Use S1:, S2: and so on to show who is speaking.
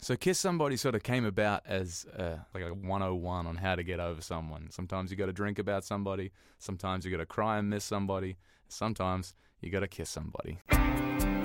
S1: So Kiss Somebody sort of came about as like a 101 on how to get over someone. Sometimes you got to drink about somebody. Sometimes you got to cry and miss somebody. Sometimes you got to kiss somebody.